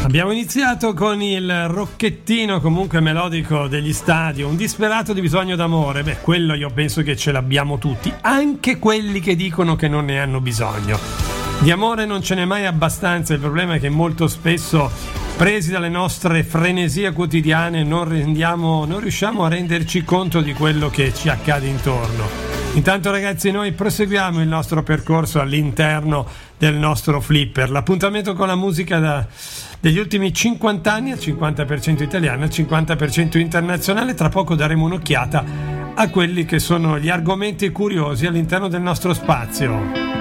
Abbiamo iniziato con il rocchettino comunque melodico degli Stadio, un disperato di bisogno d'amore. Beh, quello io penso che ce l'abbiamo tutti, anche quelli che dicono che non ne hanno bisogno. Di amore non ce n'è mai abbastanza, il problema è che molto spesso, presi dalle nostre frenesie quotidiane, non riusciamo a renderci conto di quello che ci accade intorno. Intanto ragazzi, noi proseguiamo il nostro percorso all'interno del nostro flipper, l'appuntamento con la musica degli ultimi 50 anni, al 50% italiana, al 50% internazionale. Tra poco daremo un'occhiata a quelli che sono gli argomenti curiosi all'interno del nostro spazio.